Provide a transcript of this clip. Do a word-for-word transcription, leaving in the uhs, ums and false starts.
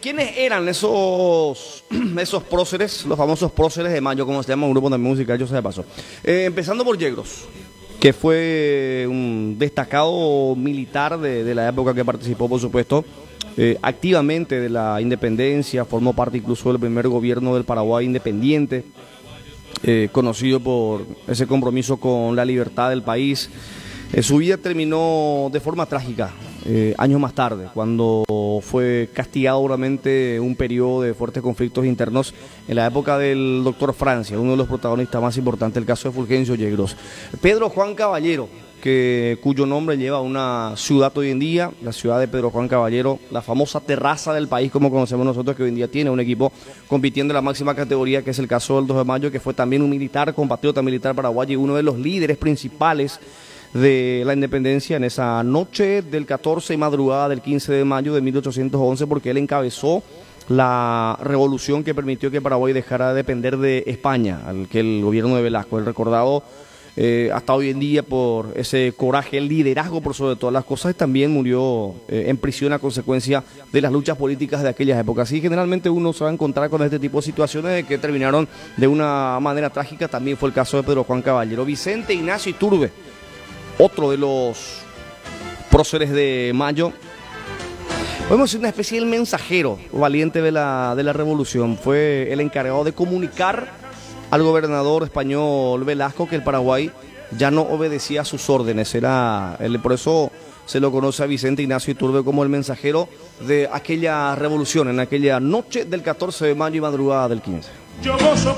¿quiénes eran esos, esos próceres, los famosos próceres de Mayo, como se llama un grupo de música, yo sé de paso? Eh, empezando por Yegros, que fue un destacado militar de, de la época que participó, por supuesto, eh, activamente de la independencia, formó parte incluso del primer gobierno del Paraguay independiente, eh, conocido por ese compromiso con la libertad del país. Eh, su vida terminó de forma trágica, eh, años más tarde, cuando fue castigado duramente un periodo de fuertes conflictos internos en la época del doctor Francia, uno de los protagonistas más importantes del caso de Fulgencio Yegros. Pedro Juan Caballero, que, cuyo nombre lleva una ciudad hoy en día, la ciudad de Pedro Juan Caballero, la famosa terraza del país, como conocemos nosotros, que hoy en día tiene un equipo compitiendo en la máxima categoría, que es el caso del dos de mayo, que fue también un militar, compatriota militar paraguayo y uno de los líderes principales de la independencia en esa noche del catorce y madrugada del quince de mayo de mil ochocientos once, porque él encabezó la revolución que permitió que Paraguay dejara de depender de España, al que el gobierno de Velasco, el recordado eh, hasta hoy en día por ese coraje, el liderazgo por sobre todas las cosas, y también murió eh, en prisión a consecuencia de las luchas políticas de aquellas épocas. Así generalmente uno se va a encontrar con este tipo de situaciones de que terminaron de una manera trágica. También fue el caso de Pedro Juan Caballero. Vicente Ignacio Iturbe, otro de los próceres de Mayo, podemos decir una especie del mensajero valiente de la, de la revolución. Fue el encargado de comunicar al gobernador español Velasco que el Paraguay ya no obedecía a sus órdenes. Era, él, por eso se lo conoce a Vicente Ignacio Iturbe como el mensajero de aquella revolución, en aquella noche del catorce de mayo y madrugada del quince.